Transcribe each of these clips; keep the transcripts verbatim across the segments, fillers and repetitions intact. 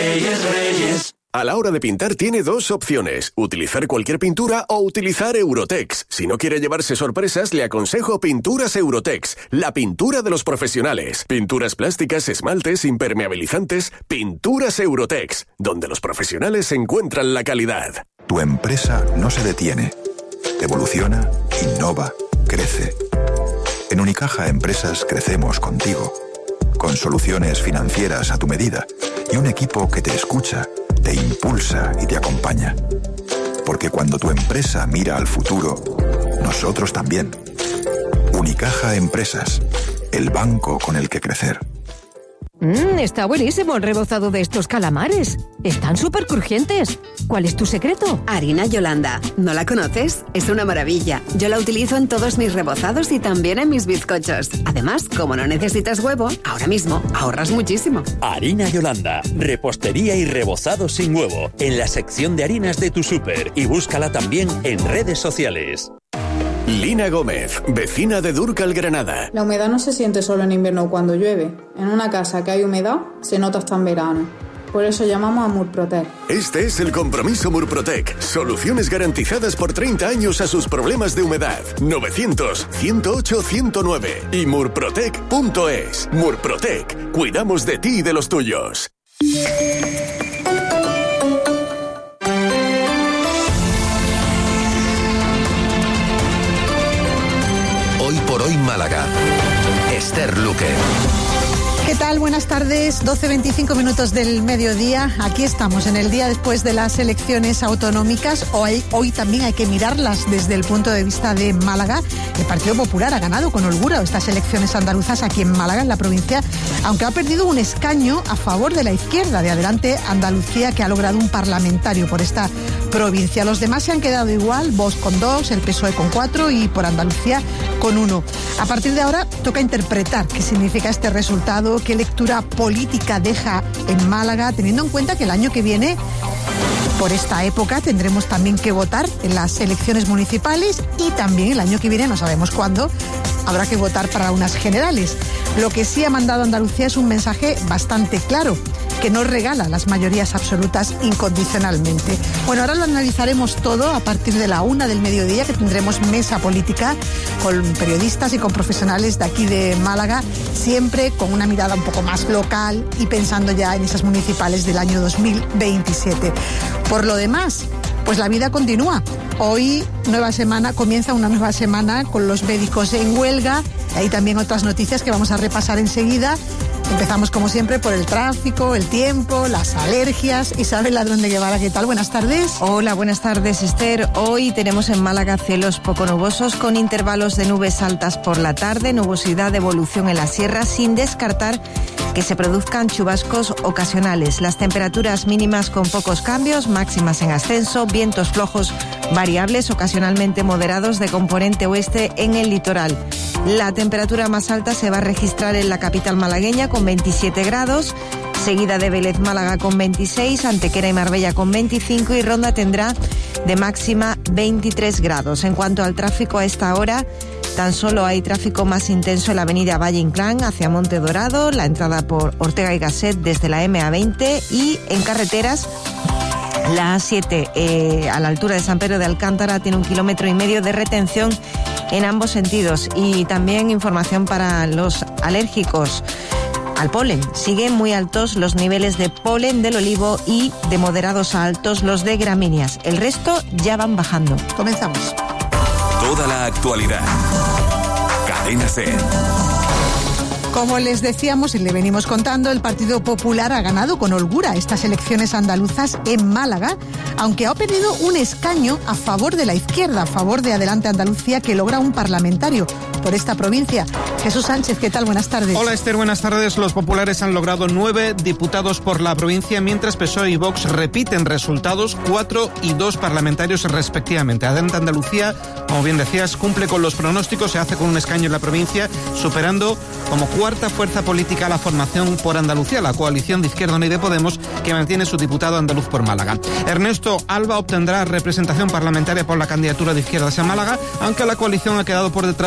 Reyes, Reyes. A la hora de pintar tiene dos opciones, utilizar cualquier pintura o utilizar Eurotex. Si no quiere llevarse sorpresas, le aconsejo Pinturas Eurotex, la pintura de los profesionales. Pinturas plásticas, esmaltes, impermeabilizantes, Pinturas Eurotex, donde los profesionales encuentran la calidad. Tu empresa no se detiene, evoluciona, innova, crece. En Unicaja Empresas crecemos contigo, con soluciones financieras a tu medida y un equipo que te escucha, te impulsa y te acompaña. Porque cuando tu empresa mira al futuro, nosotros también. Unicaja Empresas, el banco con el que crecer. Mmm, está buenísimo el rebozado de estos calamares. Están súper crujientes. ¿Cuál es tu secreto? Harina Yolanda. ¿No la conoces? Es una maravilla. Yo la utilizo en todos mis rebozados y también en mis bizcochos. Además, como no necesitas huevo, ahora mismo ahorras muchísimo. Harina Yolanda. Repostería y rebozado sin huevo. En la sección de harinas de tu súper. Y búscala también en redes sociales. Lina Gómez, vecina de Dúrcal, Granada. La humedad no se siente solo en invierno cuando llueve. En una casa que hay humedad, se nota hasta en verano. Por eso llamamos a Murprotec. Este es el compromiso Murprotec. Soluciones garantizadas por treinta años a sus problemas de humedad. novecientos, ciento ocho, ciento nueve y murprotec punto es. Murprotec. Cuidamos de ti y de los tuyos. Hoy por hoy Málaga. Esther Luque. ¿Qué tal? Buenas tardes, doce veinticinco minutos del mediodía. Aquí estamos en el día después de las elecciones autonómicas. Hoy, hoy también hay que mirarlas desde el punto de vista de Málaga. El Partido Popular ha ganado con holgura estas elecciones andaluzas aquí en Málaga, en la provincia, aunque ha perdido un escaño a favor de la izquierda de Adelante Andalucía, que ha logrado un parlamentario por esta provincia. Los demás se han quedado igual, Vox con dos, el P S O E con cuatro y por Andalucía con uno. A partir de ahora toca interpretar qué significa este resultado, qué lectura política deja en Málaga, teniendo en cuenta que el año que viene, por esta época, tendremos también que votar en las elecciones municipales y también el año que viene, no sabemos cuándo, habrá que votar para unas generales. Lo que sí ha mandado Andalucía es un mensaje bastante claro, que no regala las mayorías absolutas incondicionalmente. Bueno, ahora lo analizaremos todo a partir de la una del mediodía, que tendremos mesa política con periodistas y con profesionales de aquí de Málaga, siempre con una mirada un poco más local y pensando ya en esas municipales del año dos mil veintisiete. Por lo demás, pues la vida continúa. Hoy, nueva semana, comienza una nueva semana con los médicos en huelga. Hay también otras noticias que vamos a repasar enseguida. Empezamos, como siempre, por el tráfico, el tiempo, las alergias. Isabel Ladrón de Guevara, ¿qué tal? Buenas tardes. Hola, buenas tardes, Esther. Hoy tenemos en Málaga cielos poco nubosos con intervalos de nubes altas por la tarde, nubosidad de evolución en la sierra, sin descartar que se produzcan chubascos ocasionales. Las temperaturas mínimas con pocos cambios, máximas en ascenso, vientos flojos variables, ocasionalmente moderados de componente oeste en el litoral. La temperatura más alta se va a registrar en la capital malagueña con veintisiete grados, seguida de Vélez Málaga con veintiséis, Antequera y Marbella con veinticinco y Ronda tendrá de máxima veintitrés grados. En cuanto al tráfico a esta hora, tan solo hay tráfico más intenso en la avenida Valle Inclán hacia Monte Dorado, la entrada por Ortega y Gasset desde la eme a veinte y en carreteras la A siete eh, a la altura de San Pedro de Alcántara tiene un kilómetro y medio de retención en ambos sentidos. Y también información para los alérgicos al polen. Siguen muy altos los niveles de polen del olivo y de moderados a altos los de gramíneas. El resto ya van bajando. Comenzamos. Toda la actualidad. Cadena SER. Como les decíamos y le venimos contando, el Partido Popular ha ganado con holgura estas elecciones andaluzas en Málaga, aunque ha perdido un escaño a favor de la izquierda, a favor de Adelante Andalucía, que logra un parlamentario por esta provincia. Jesús Sánchez, ¿qué tal? Buenas tardes. Hola, Esther, buenas tardes. Los populares han logrado nueve diputados por la provincia, mientras P S O E y Vox repiten resultados, cuatro y dos parlamentarios respectivamente. Adelante Andalucía, como bien decías, cumple con los pronósticos, se hace con un escaño en la provincia, superando como cuarta fuerza política la formación por Andalucía, la coalición de Izquierda Unida y Podemos, que mantiene su diputado andaluz por Málaga. Ernesto Alba obtendrá representación parlamentaria por la candidatura de Izquierdas en Málaga, aunque la coalición ha quedado por detrás de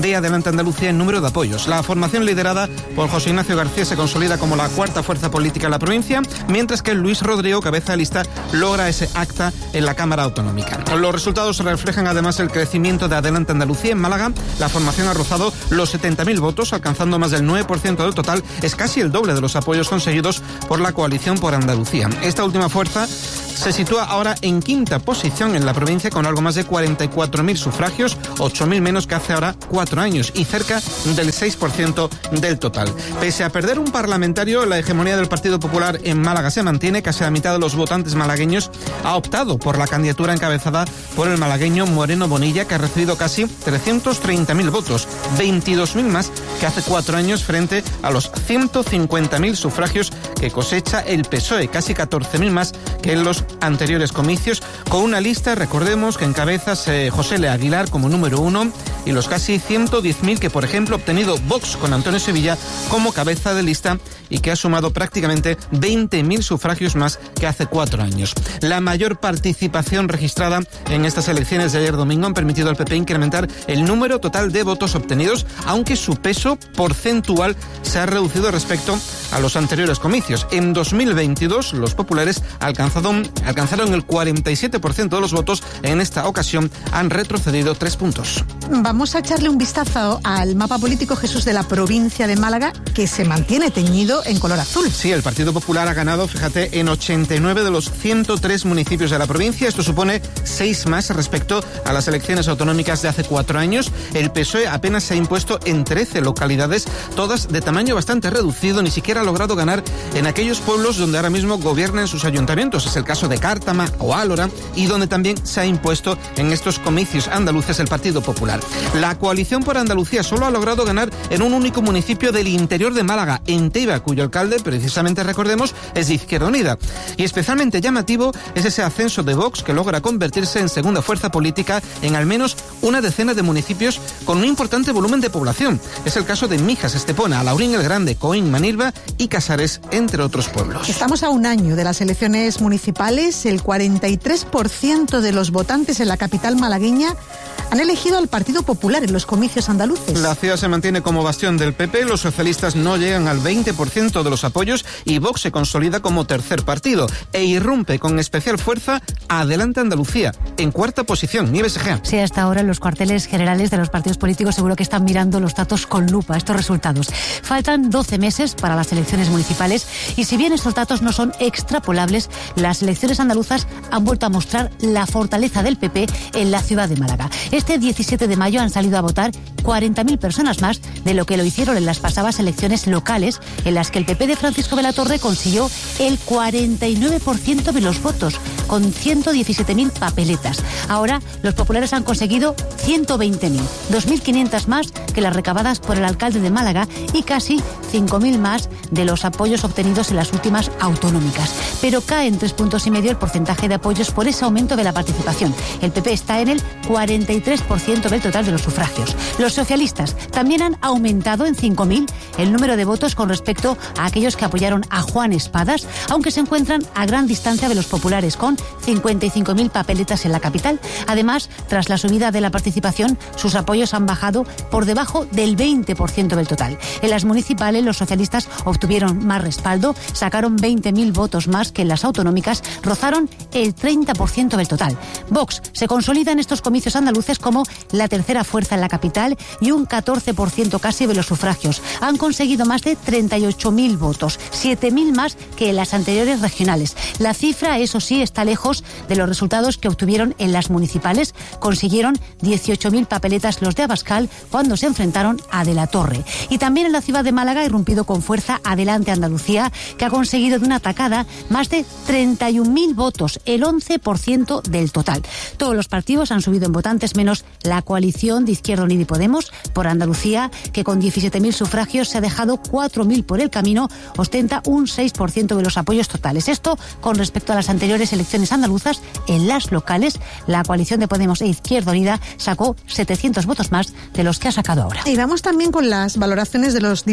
de Adelante Andalucía en número de apoyos. La formación liderada por José Ignacio García se consolida como la cuarta fuerza política en la provincia, mientras que Luis Rodrigo, cabeza de lista, logra ese acta en la Cámara Autonómica. Los resultados reflejan además el crecimiento de Adelante Andalucía. En Málaga, la formación ha rozado los setenta mil votos, alcanzando más del nueve por ciento del total. Es casi el doble de los apoyos conseguidos por la Coalición por Andalucía. Esta última fuerza se sitúa ahora en quinta posición en la provincia con algo más de cuarenta y cuatro mil sufragios, ocho mil menos que hace ahora cuatro años y cerca del seis por ciento del total. Pese a perder un parlamentario, la hegemonía del Partido Popular en Málaga se mantiene. Casi la mitad de los votantes malagueños ha optado por la candidatura encabezada por el malagueño Moreno Bonilla, que ha recibido casi trescientos treinta mil votos, veintidós mil más que hace cuatro años frente a los ciento cincuenta mil sufragios que cosecha el P S O E, casi catorce mil más que en los anteriores comicios, con una lista, recordemos, que encabeza eh, José Le Aguilar como número uno y los casi ciento diez mil que, por ejemplo, ha obtenido Vox con Antonio Sevilla como cabeza de lista y que ha sumado prácticamente veinte mil sufragios más que hace cuatro años. La mayor participación registrada en estas elecciones de ayer domingo han permitido al P P incrementar el número total de votos obtenidos, aunque su peso porcentual se ha reducido respecto a los anteriores comicios. En dos mil veintidós, los populares alcanzaron, alcanzaron el cuarenta y siete por ciento de los votos. En esta ocasión han retrocedido tres puntos. Vamos a echarle un vistazo al mapa político, Jesús, de la provincia de Málaga, que se mantiene teñido en color azul. Sí, el Partido Popular ha ganado, fíjate, en ochenta y nueve de los ciento tres municipios de la provincia. Esto supone seis más respecto a las elecciones autonómicas de hace cuatro años. El P S O E apenas se ha impuesto en trece localidades, todas de tamaño bastante reducido. Ni siquiera ha logrado ganar en aquellos pueblos donde ahora mismo gobiernan sus ayuntamientos. Es el caso de Cártama o Álora, y donde también se ha impuesto en estos comicios andaluces el Partido Popular. La Coalición por Andalucía solo ha logrado ganar en un único municipio del interior de Málaga, en Teiba, cuyo alcalde, precisamente recordemos, es de Izquierda Unida. Y especialmente llamativo es ese ascenso de Vox, que logra convertirse en segunda fuerza política en al menos una decena de municipios con un importante volumen de población. Es el caso de Mijas, Estepona, Alaurín el Grande, Coín, Manilva y Casares, entre otros pueblos. Estamos a un año de las elecciones municipales. El cuarenta y tres por ciento de los votantes en la capital malagueña han elegido al Partido Popular en los comicios andaluces. La ciudad se mantiene como bastión del P P, los socialistas no llegan al veinte por ciento de los apoyos y Vox se consolida como tercer partido e irrumpe con especial fuerza Adelante Andalucía, en cuarta posición. Nieves Egea. Sí, hasta ahora los cuarteles generales de los partidos políticos seguro que están mirando los datos con lupa, estos resultados. Faltan doce meses para las elecciones municipales y si bien estos datos no son extrapolables, las elecciones andaluzas han vuelto a mostrar la fortaleza del P P en la ciudad de Málaga. Este diecisiete de mayo han salido a votar cuarenta mil personas más de lo que lo hicieron en las pasadas elecciones locales, en las que el P P de Francisco de la Torre consiguió el cuarenta y nueve por ciento de los votos, con ciento diecisiete mil papeletas. Ahora los populares han conseguido ciento veinte mil, dos mil quinientas más que las recabadas por el alcalde de Málaga y casi cinco mil más de los apoyos obtenidos en las últimas autonómicas. Pero cae en tres puntos y medio el porcentaje de apoyos por ese aumento de la participación. El P P está en el cuarenta y tres por ciento del total de los sufragios. Los socialistas también han aumentado en cinco mil el número de votos con respecto a aquellos que apoyaron a Juan Espadas, aunque se encuentran a gran distancia de los populares, con cincuenta y cinco mil papeletas en la capital. Además, tras la subida de la participación, sus apoyos han bajado por debajo del veinte por ciento del total. En las municipales, los socialistas obtuvieron más respaldo, sacaron veinte mil votos más que en las autonómicas, rozaron el treinta por ciento del total. Vox se consolida en estos comicios andaluces como la tercera fuerza en la capital y un catorce por ciento casi de los sufragios. Han conseguido más de treinta y ocho mil votos, siete mil más que en las anteriores regionales. La cifra, eso sí, está lejos de los resultados que obtuvieron en las municipales. Consiguieron dieciocho mil papeletas los de Abascal cuando se enfrentaron a De la Torre. Y también en la ciudad de Málaga ha irrumpido con fuerza Adelante Andalucía, que ha conseguido de una tacada más de treinta y un mil votos, el once por ciento del total. Todos los partidos han subido en votantes, menos la coalición de Izquierda Unida y Podemos por Andalucía, que con diecisiete mil sufragios se ha dejado cuatro mil por el camino, ostenta un seis por ciento de los apoyos totales. Esto con respecto a las anteriores elecciones andaluzas. En las locales, la coalición de Podemos e Izquierda Unida sacó setecientos votos más de los que ha sacado ahora. Y vamos también con las valoraciones de los diferentes partidos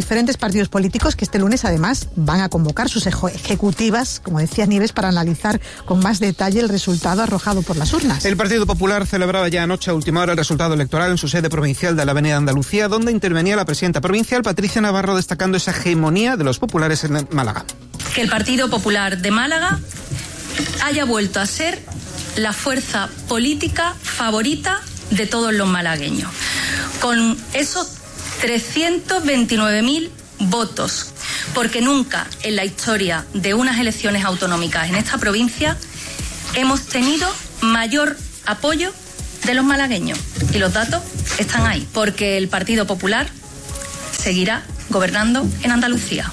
partidos políticos que este lunes además van a convocar sus ejecutivas, como decía Nieves, para analizar con más detalle el resultado arrojado por las urnas. El Partido Popular celebraba ya anoche a última hora el resultado electoral en su sede provincial de la Avenida Andalucía, donde intervenía la presidenta provincial, Patricia Navarro, destacando esa hegemonía de los populares en Málaga. Que el Partido Popular de Málaga haya vuelto a ser la fuerza política favorita de todos los malagueños, con esos trescientos veintinueve mil votos, porque nunca en la historia de unas elecciones autonómicas en esta provincia hemos tenido mayor apoyo de los malagueños. Y los datos están ahí, porque el Partido Popular seguirá gobernando en Andalucía.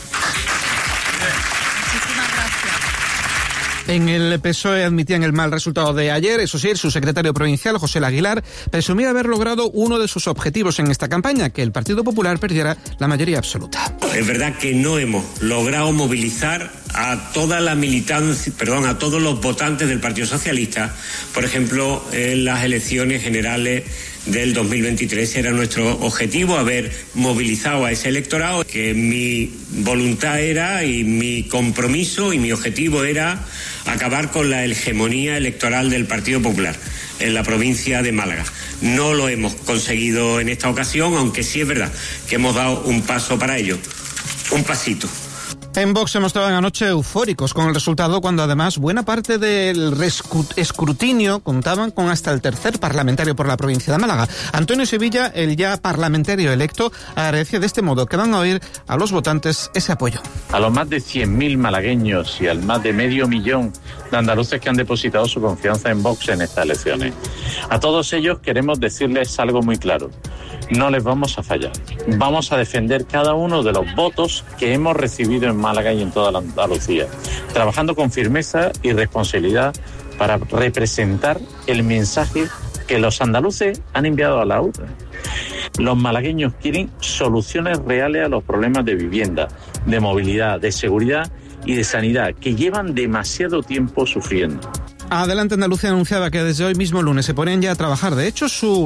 En el P S O E admitían el mal resultado de ayer. Eso sí, su secretario provincial, José Aguilar, presumía haber logrado uno de sus objetivos en esta campaña, que el Partido Popular perdiera la mayoría absoluta. Es verdad que no hemos logrado movilizar a toda la militancia, perdón, a todos los votantes del Partido Socialista, por ejemplo, en las elecciones generales del dos mil veintitrés. Era nuestro objetivo haber movilizado a ese electorado, que mi voluntad era y mi compromiso y mi objetivo era acabar con la hegemonía electoral del Partido Popular en la provincia de Málaga. No lo hemos conseguido en esta ocasión, aunque sí es verdad que hemos dado un paso para ello, un pasito. En Vox se mostraban anoche eufóricos con el resultado, cuando además buena parte del escrutinio contaban con hasta el tercer parlamentario por la provincia de Málaga. Antonio Sevilla, el ya parlamentario electo, agradecía de este modo que van a oír a los votantes ese apoyo. A los más de cien mil malagueños y al más de medio millón de andaluces que han depositado su confianza en Vox en estas elecciones. A todos ellos queremos decirles algo muy claro. No les vamos a fallar. Vamos a defender cada uno de los votos que hemos recibido en Málaga y en toda la Andalucía, trabajando con firmeza y responsabilidad para representar el mensaje que los andaluces han enviado a la urna. Los malagueños quieren soluciones reales a los problemas de vivienda, de movilidad, de seguridad y de sanidad, que llevan demasiado tiempo sufriendo. Adelante Andalucía anunciaba que desde hoy mismo lunes se ponen ya a trabajar. De hecho, su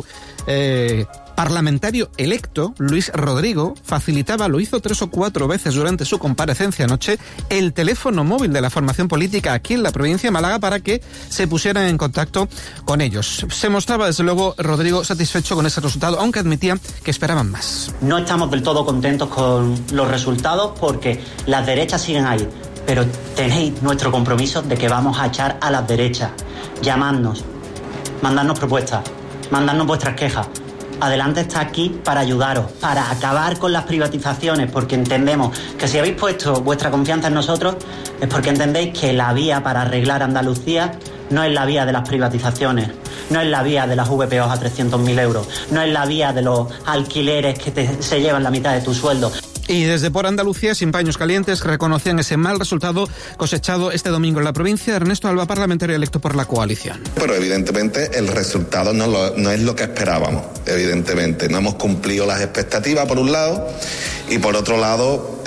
eh, parlamentario electo, Luis Rodrigo, facilitaba, lo hizo tres o cuatro veces durante su comparecencia anoche, el teléfono móvil de la formación política aquí en la provincia de Málaga para que se pusieran en contacto con ellos. Se mostraba, desde luego, Rodrigo satisfecho con ese resultado, aunque admitía que esperaban más. No estamos del todo contentos con los resultados porque las derechas siguen ahí. Pero tenéis nuestro compromiso de que vamos a echar a las derechas. Llamadnos, mandadnos propuestas, mandadnos vuestras quejas. Adelante está aquí para ayudaros, para acabar con las privatizaciones, porque entendemos que si habéis puesto vuestra confianza en nosotros es porque entendéis que la vía para arreglar Andalucía no es la vía de las privatizaciones, no es la vía de las V P Os a trescientos mil euros, no es la vía de los alquileres que te, se llevan la mitad de tu sueldo. Y desde Por Andalucía, sin paños calientes, reconocían ese mal resultado cosechado este domingo en la provincia. Ernesto Alba, parlamentario electo por la coalición. Pero evidentemente el resultado no, lo, no es lo que esperábamos, evidentemente. No hemos cumplido las expectativas por un lado y por otro lado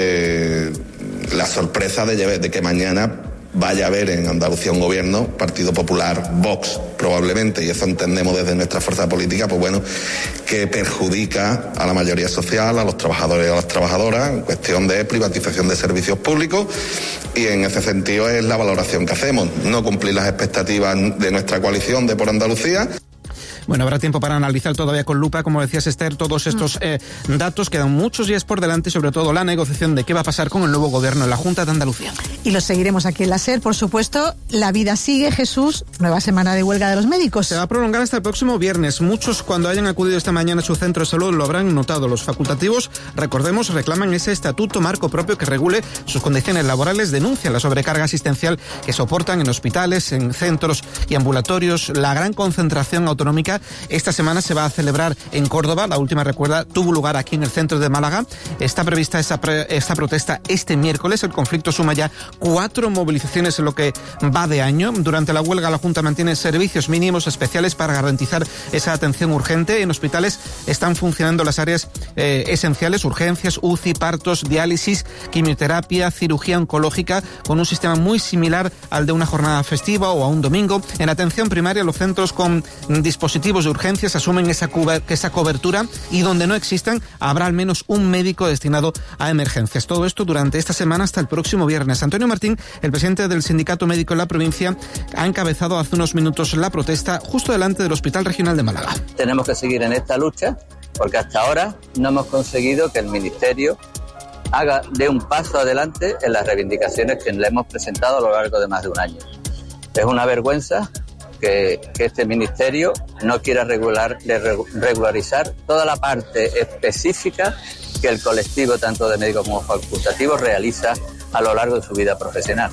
eh, la sorpresa de, de que mañana vaya a haber en Andalucía un gobierno, Partido Popular, Vox, probablemente, y eso entendemos desde nuestra fuerza política, pues bueno, que perjudica a la mayoría social, a los trabajadores y a las trabajadoras, en cuestión de privatización de servicios públicos, y en ese sentido es la valoración que hacemos, no cumplir las expectativas de nuestra coalición de Por Andalucía. Bueno, habrá tiempo para analizar todavía con lupa, como decías Esther, todos estos eh, datos. Quedan muchos días por delante, sobre todo la negociación de qué va a pasar con el nuevo gobierno en la Junta de Andalucía. Y lo seguiremos aquí en la SER, por supuesto. La vida sigue, Jesús. Nueva semana de huelga de los médicos. Se va a prolongar hasta el próximo viernes. Muchos, cuando hayan acudido esta mañana a su centro de salud, lo habrán notado. Los facultativos, recordemos, reclaman ese estatuto marco propio que regule sus condiciones laborales, denuncian la sobrecarga asistencial que soportan en hospitales, en centros y ambulatorios, la gran concentración autonómica. Esta semana se va a celebrar en Córdoba, la última, recuerda, tuvo lugar aquí en el centro de Málaga. Está prevista esta, pre, esta protesta este miércoles. El conflicto suma ya cuatro movilizaciones en lo que va de año. Durante la huelga, la Junta mantiene servicios mínimos especiales para garantizar esa atención urgente. En hospitales están funcionando las áreas eh, esenciales, urgencias, U C I, partos, diálisis, quimioterapia, cirugía oncológica, con un sistema muy similar al de una jornada festiva o a un domingo. En atención primaria, los centros con dispositivos dispositivos de urgencias asumen esa, cuber- esa cobertura y donde no existan habrá al menos un médico destinado a emergencias. Todo esto durante esta semana hasta el próximo viernes. Antonio Martín, el presidente del Sindicato Médico en la provincia, ha encabezado hace unos minutos la protesta justo delante del Hospital Regional de Málaga. Tenemos que seguir en esta lucha porque hasta ahora no hemos conseguido que el Ministerio haga de un paso adelante en las reivindicaciones que le hemos presentado a lo largo de más de un año. Es una vergüenza que, que este Ministerio no quiera regular, regularizar toda la parte específica que el colectivo, tanto de médicos como facultativos, realiza a lo largo de su vida profesional.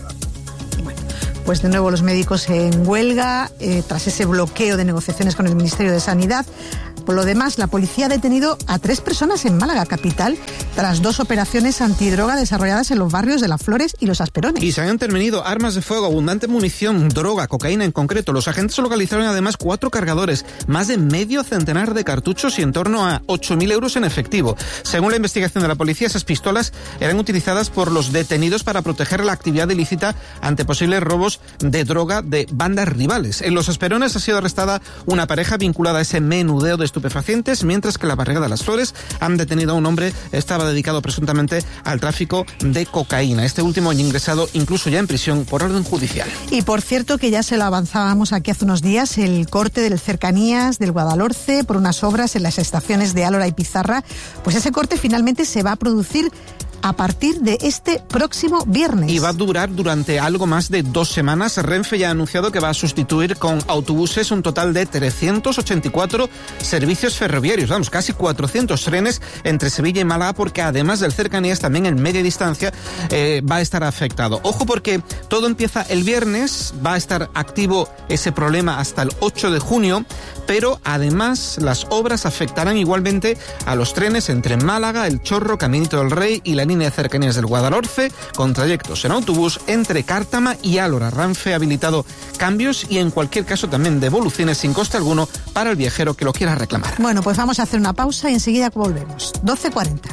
Pues de nuevo los médicos en huelga, eh, tras ese bloqueo de negociaciones con el Ministerio de Sanidad. Por lo demás, la policía ha detenido a tres personas en Málaga capital tras dos operaciones antidroga desarrolladas en los barrios de Las Flores y Los Asperones. Y se han intervenido armas de fuego, abundante munición, droga, cocaína en concreto. Los agentes localizaron además cuatro cargadores, más de medio centenar de cartuchos y en torno a ocho mil euros en efectivo. Según la investigación de la policía, esas pistolas eran utilizadas por los detenidos para proteger la actividad ilícita ante posibles robos de droga de bandas rivales. En Los Asperones ha sido arrestada una pareja vinculada a ese menudeo de estupefacientes, mientras que en la barriada de Las Flores han detenido a un hombre, estaba dedicado presuntamente al tráfico de cocaína. Este último ha ingresado incluso ya en prisión por orden judicial. Y por cierto, que ya se lo avanzábamos aquí hace unos días, el corte del Cercanías del Guadalhorce por unas obras en las estaciones de Álora y Pizarra, pues ese corte finalmente se va a producir a partir de este próximo viernes. Y va a durar durante algo más de dos semanas. Renfe ya ha anunciado que va a sustituir con autobuses un total de trescientos ochenta y cuatro servicios ferroviarios, vamos, casi cuatrocientos trenes entre Sevilla y Málaga, porque además del Cercanías, también en media distancia eh, va a estar afectado. Ojo, porque todo empieza el viernes, va a estar activo ese problema hasta el ocho de junio, pero además las obras afectarán igualmente a los trenes entre Málaga, El Chorro, Caminito del Rey y la línea de Cercanías del Guadalhorce, con trayectos en autobús entre Cártama y Álora. Renfe ha habilitado cambios y en cualquier caso también devoluciones sin coste alguno para el viajero que lo quiera reclamar. Bueno, pues vamos a hacer una pausa y enseguida volvemos. doce cuarenta.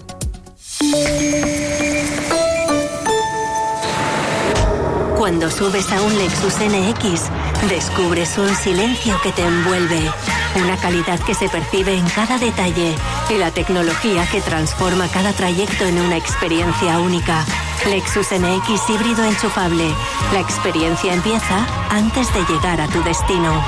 Cuando subes a un Lexus N X, descubres un silencio que te envuelve, una calidad que se percibe en cada detalle y la tecnología que transforma cada trayecto en una experiencia única. Lexus N X híbrido enchufable. La experiencia empieza antes de llegar a tu destino.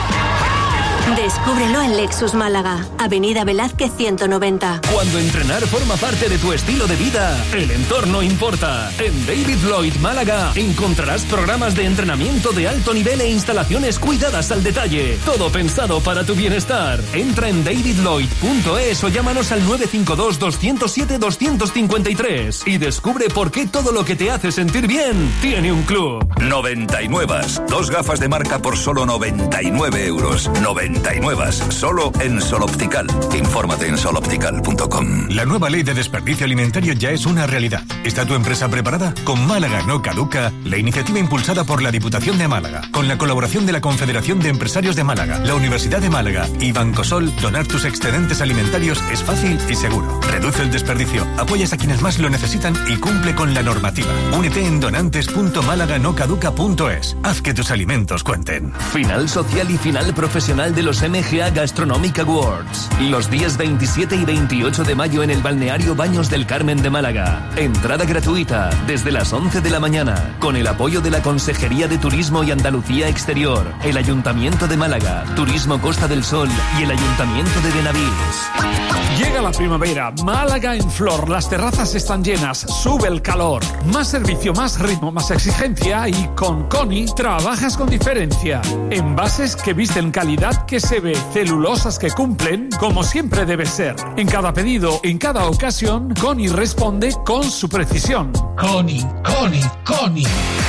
Descúbrelo en Lexus Málaga, Avenida Velázquez ciento noventa. Cuando entrenar forma parte de tu estilo de vida, el entorno importa. En David Lloyd Málaga encontrarás programas de entrenamiento de alto nivel e instalaciones cuidadas al detalle. Todo pensado para tu bienestar. Entra en david lloyd punto es o llámanos al nueve cinco dos, dos cero siete, dos cinco tres y descubre por qué todo lo que te hace sentir bien tiene un club. noventa y nueve. Dos gafas de marca por solo noventa y nueve euros. noventa y nueve, solo en Sol Optical. Infórmate en sol optical punto com. La nueva ley de desperdicio alimentario ya es una realidad. ¿Está tu empresa preparada? Con Málaga no caduca, la iniciativa impulsada por la Diputación de Málaga, con la colaboración de la Confederación de Empresarios de Málaga, la Universidad de Málaga y Bancosol, donar tus excedentes alimentarios es fácil y seguro. Reduce el desperdicio, apoyas a quienes más lo necesitan y cumple con la normativa. Únete en donantes punto málaga no caduca punto es. Haz que tus alimentos cuenten. Final social y final profesional de los M G A Gastronomic Awards. Los días veintisiete y veintiocho de mayo en el balneario Baños del Carmen de Málaga. Entrada gratuita desde las once de la mañana, con el apoyo de la Consejería de Turismo y Andalucía Exterior, el Ayuntamiento de Málaga, Turismo Costa del Sol y el Ayuntamiento de Benavís. Llega la primavera, Málaga en flor, las terrazas están llenas, sube el calor. Más servicio, más ritmo, más exigencia y con Coni trabajas con diferencia. Envases que visten calidad que se ve, celulosas que cumplen como siempre debe ser. En cada pedido, en cada ocasión, Coni responde con su precisión. Coni, Coni, Coni.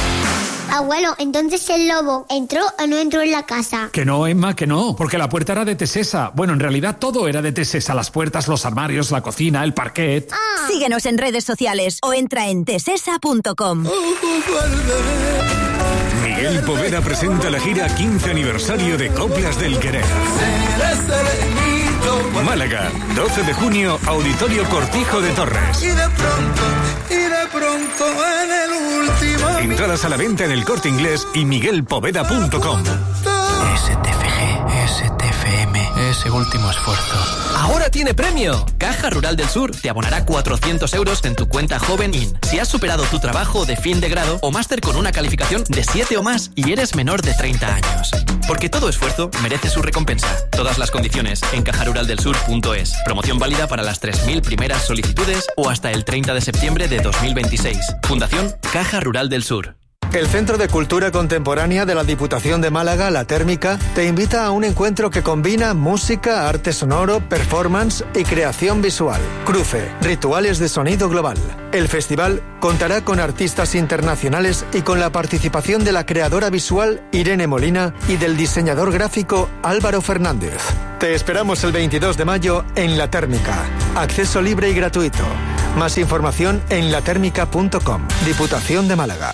Abuelo, entonces el lobo entró o no entró en la casa. Que no, Emma, que no, porque la puerta era de Tesesa. Bueno, en realidad todo era de Tesesa, las puertas, los armarios, la cocina, el parquet. Ah. Síguenos en redes sociales o entra en tesesa punto com. Miguel Poveda presenta la gira quince aniversario de Coplas del Querer. Málaga, doce de junio, Auditorio Cortijo de Torres. Y de pronto, y de pronto en el último. Entradas a la venta en El Corte Inglés y miguel poveda punto com. S T F G, S T F M. ese último esfuerzo. ¡Ahora tiene premio! Caja Rural del Sur te abonará cuatrocientos euros en tu cuenta Joven In si has superado tu trabajo de fin de grado o máster con una calificación de siete o más y eres menor de treinta años. Porque todo esfuerzo merece su recompensa. Todas las condiciones en caja rural del sur punto es. Promoción válida para las tres mil primeras solicitudes o hasta el treinta de septiembre de dos mil veintiséis. Fundación Caja Rural del Sur. El Centro de Cultura Contemporánea de la Diputación de Málaga, La Térmica, te invita a un encuentro que combina música, arte sonoro, performance y creación visual. Cruce, rituales de sonido global. El festival contará con artistas internacionales y con la participación de la creadora visual Irene Molina y del diseñador gráfico Álvaro Fernández. Te esperamos el veintidós de mayo en La Térmica. Acceso libre y gratuito. Más información en la térmica punto com. Diputación de Málaga.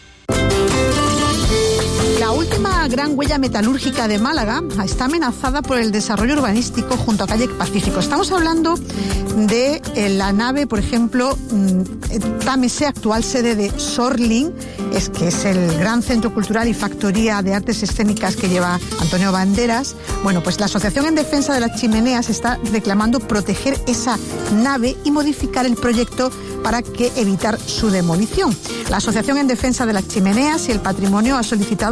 La última gran huella metalúrgica de Málaga está amenazada por el desarrollo urbanístico junto a Calle Pacífico. Estamos hablando de eh, la nave, por ejemplo, Támese, actual sede de Sorling, es que es el gran centro cultural y factoría de artes escénicas que lleva Antonio Banderas. Bueno, pues la Asociación en Defensa de las Chimeneas está reclamando proteger esa nave y modificar el proyecto para que evitar su demolición. La Asociación en Defensa de las Chimeneas y el Patrimonio ha solicitado